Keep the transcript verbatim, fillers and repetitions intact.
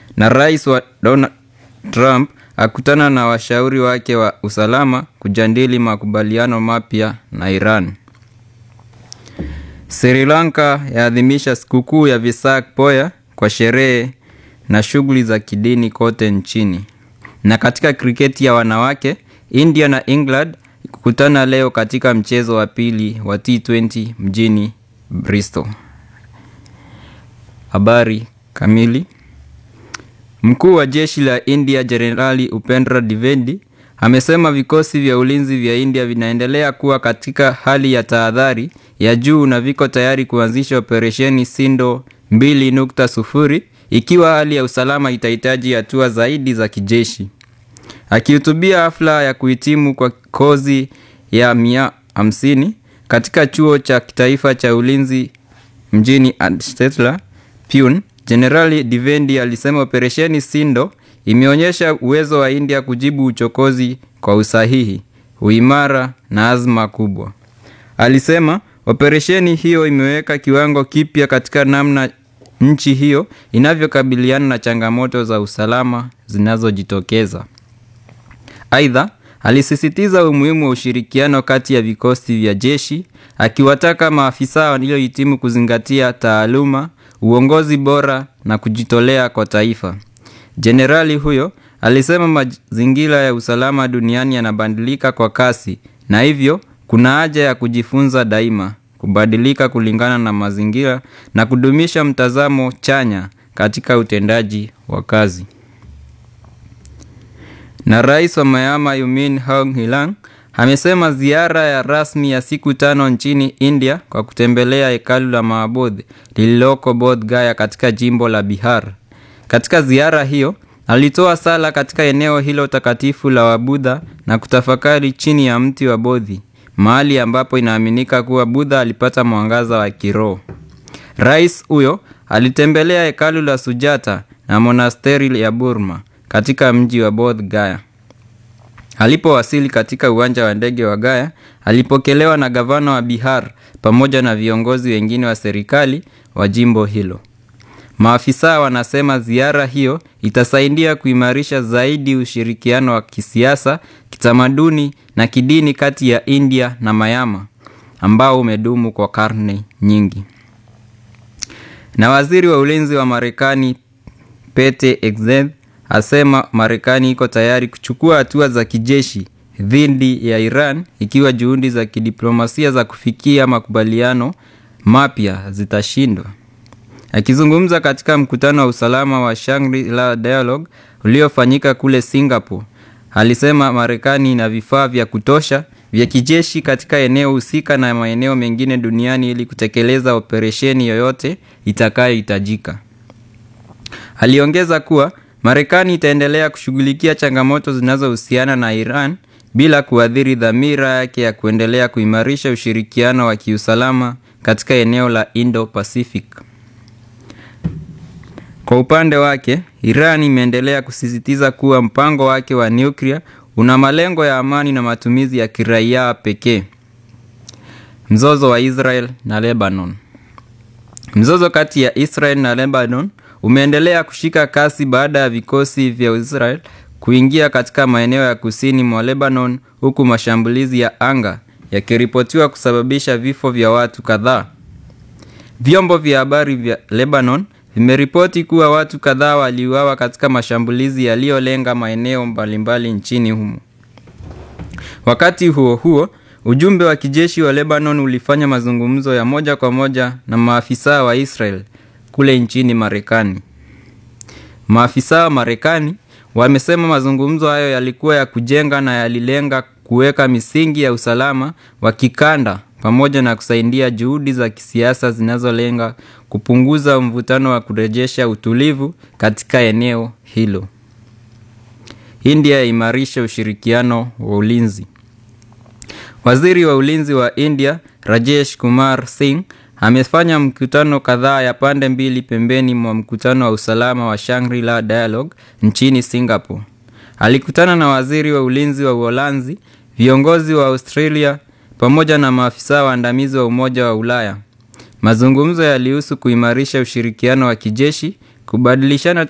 Na Rais wa Donald Trump akutana na washauri wake wa usalama kujadili makubaliano mapya na Iran. Sri Lanka yaadhimisha sikukuu ya Vesak Poya kwa sherehe na shughuli za kidini kote nchini. Na katika kriketi ya wanawake, India na England kukutana leo katika mchezo wa pili wa T twenty mjini Bristol. Habari kamili. Mkuu wa jeshi la India Jenerali Upendra Dwivedi amesema vikosi vya ulinzi vya India vinaendelea kuwa katika hali ya tahadhari ya juu na viko tayari kuanzisha operesheni Sindo mbili nukta sufuri ikiwa hali ya usalama itahitaji hatua zaidi za kijeshi. Akihutubia hafla ya kuhitimu kwa kozi ya mia hamsini katika chuo cha kitaifa cha ulinzi mjini Adstetra, Pune, Generali Dwivedi alisema operesheni Sindo imeonyesha uwezo wa India kujibu uchokozi kwa usahihi, uimara na azma kubwa. Alisema operesheni hiyo imeweka kiwango kipya katika namna nchi hiyo inavyokabiliana na changamoto za usalama zinazojitokeza. Aidha, alisisitiza umuhimu wa ushirikiano kati ya vikosi vya jeshi, akiwataka maafisa waliohitimu kuzingatia taaluma, uongozi bora na kujitolea kwa taifa. Jenerali huyo alisema mazingira ya usalama duniani yanabadilika kwa kasi na hivyo kuna haja ya kujifunza daima, kubadilika kulingana na mazingira na kudumisha mtazamo chanya katika utendaji wa kazi. Na Rais wa Myanmar U Min Aung Hlaing amesema ziara ya rasmi ya siku tano nchini India kwa kutembelea hekalu la Mahabodh lililoko Bodh Gaya katika jimbo la Bihar. Katika ziara hiyo, alitoa sala katika eneo hilo takatifu la Wabudha na kutafakari chini ya mti wa Bodhi, mahali ambapo inaaminika kuwa Buddha alipata mwangaza wa kiroho. Rais huyo alitembelea hekalu la Sujata na monasteri ya Burma katika mji wa Bodh Gaya. Alipowasili katika uwanja wa ndege wa Gaya, alipokelewa na gavana wa Bihar pamoja na viongozi wengine wa serikali wa jimbo hilo. Maafisa wanasema ziara hiyo itasaidia kuimarisha zaidi ushirikiano wa kisiasa, kitamaduni na kidini kati ya India na Myanmar ambao umedumu kwa karne nyingi. Na waziri wa ulinzi wa Marekani Pete Hegseth asema Marekani iko tayari kuchukua hatua za kijeshi dhidi ya Iran ikiwa juhudi za kidiplomasia za kufikia makubaliano mapya zitashindwa. Akizungumza katika mkutano wa usalama wa Shangri-La Dialogue uliofanyika kule Singapore, alisema Marekani ina vifaa vya kutosha vya kijeshi katika eneo husika na maeneo mengine duniani ili kutekeleza operesheni yoyote itakayohitajika. Aliongeza kuwa Marekani itaendelea kushughulikia changamoto zinazohusiana na Iran bila kuathiri dhamira yake ya kuendelea kuimarisha ushirikiano wa kiusalama katika eneo la Indo-Pacific. Kwa upande wake, Iran imeendelea kusisitiza kuwa mpango wake wa nyuklia una malengo ya amani na matumizi ya kiraia pekee. Mzozo wa Israel na Lebanon. Mzozo kati ya Israel na Lebanon umeendelea kushika kasi baada ya vikosi vya Israel kuingia katika maeneo ya kusini mwa Lebanon, huku mashambulizi ya anga yakiripotiwa kusababisha vifo vya watu kadhaa. Vyombo vya habari vya Lebanon vimeripoti kuwa watu kadhaa waliuawa katika mashambulizi yaliyolenga maeneo mbalimbali nchini humo. Wakati huo huo, ujumbe wa kijeshi wa Lebanon ulifanya mazungumzo ya moja kwa moja na maafisa wa Israel kule nchini Marekani. Maafisa wa Marekani wamesema mazungumzo hayo yalikuwa ya kujenga na yalilenga kuweka misingi ya usalama wa kikanda pamoja na kusaidia juhudi za kisiasa zinazolenga kupunguza mvutano wa kurejesha utulivu katika eneo hilo. India yaimarisha ushirikiano wa ulinzi. Waziri wa ulinzi wa India, Rajesh Kumar Singh, amefanya mkutano kadhaa ya pande mbili pembeni mwa mkutano wa usalama wa Shangri-La Dialogue nchini Singapore. Alikutana na waziri wa ulinzi wa Uholanzi, viongozi wa Australia pamoja na maafisa waandamizi wa Umoja wa Ulaya. Mazungumzo yalihusu kuimarisha ushirikiano wa kijeshi, kubadilishana